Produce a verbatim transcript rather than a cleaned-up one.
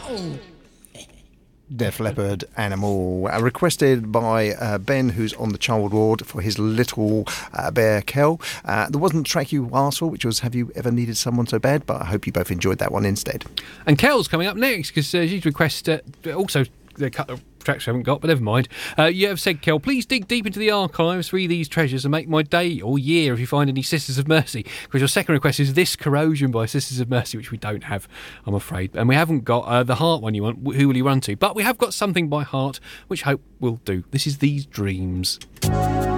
Def Leppard, Animal, uh, requested by uh, Ben, who's on the child ward, for his little uh, bear, Kel. Uh, there wasn't the track you asked for, which was Have You Ever Needed Someone So Bad? But I hope you both enjoyed that one instead. And Kel's coming up next, because uh, she's requested uh, also a couple of tracks I haven't got, but never mind. Uh, you have said, Kel, please dig deep into the archives, read these treasures and make my day or year if you find any Sisters of Mercy. Because your second request is This Corrosion by Sisters of Mercy, which we don't have, I'm afraid. And we haven't got uh, the Heart one you want, Who Will You Run To? But we have got something by Heart, which I hope will do. This is These Dreams.